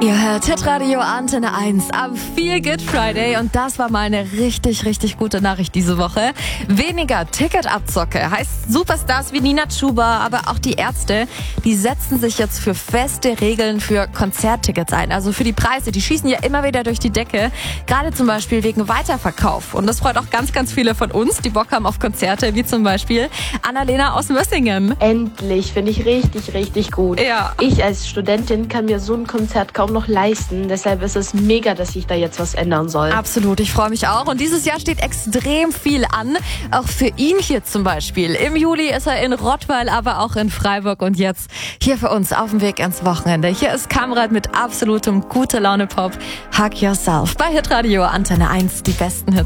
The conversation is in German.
Ihr hört Hitradio Antenne 1 am Feel Good Friday und das war mal eine richtig, richtig gute Nachricht diese Woche. Weniger Ticketabzocke heißt Superstars wie Nina Chuba, aber auch die Ärzte, die setzen sich jetzt für feste Regeln für Konzerttickets ein. Also für die Preise, die schießen ja immer wieder durch die Decke, gerade zum Beispiel wegen Weiterverkauf. Und das freut auch ganz, ganz viele von uns, die Bock haben auf Konzerte, wie zum Beispiel Annalena aus Mössingen. Endlich, finde ich richtig, richtig gut. Ja. Ich als Studentin kann mir so ein Konzert kaum noch leisten. Deshalb ist es mega, dass sich da jetzt was ändern soll. Absolut, ich freue mich auch. Und dieses Jahr steht extrem viel an. Auch für ihn hier zum Beispiel. Im Juli ist er in Rottweil, aber auch in Freiburg. Und jetzt hier für uns auf dem Weg ins Wochenende. Hier ist Kamrat mit absolutem Gute-Laune-Pop. Hug Yourself. Bei Hitradio Antenne 1, die besten Hits.